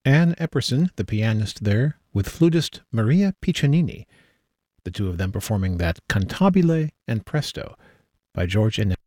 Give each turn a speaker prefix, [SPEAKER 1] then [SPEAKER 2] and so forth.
[SPEAKER 1] Anne Epperson, the pianist there, with flutist Maria Piccinini, the two of them performing that Cantabile and Presto by George Enescu.